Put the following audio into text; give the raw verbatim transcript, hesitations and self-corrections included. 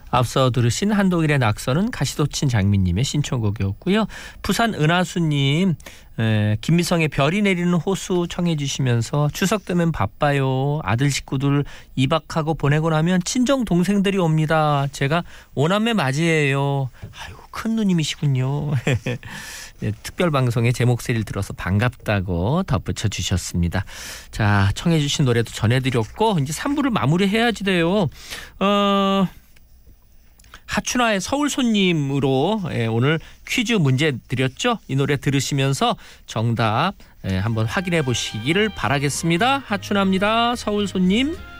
앞서 들으신 한독일의 낙서는 가시도친 장미님의 신청곡이었고요. 부산 은하수님, 에, 김미성의 별이 내리는 호수 청해 주시면서 추석 되면 바빠요. 아들 식구들 이박하고 보내고 나면 친정 동생들이 옵니다. 제가 오남매 맞이해요. 아이고, 큰 누님이시군요. 네, 특별방송에 제 목소리를 들어서 반갑다고 덧붙여 주셨습니다. 자, 청해 주신 노래도 전해드렸고 이제 삼 부를 마무리해야지 돼요. 어... 하춘아의 서울 손님으로 오늘 퀴즈 문제 드렸죠. 이 노래 들으시면서 정답 한번 확인해 보시기를 바라겠습니다. 하춘아입니다. 서울 손님.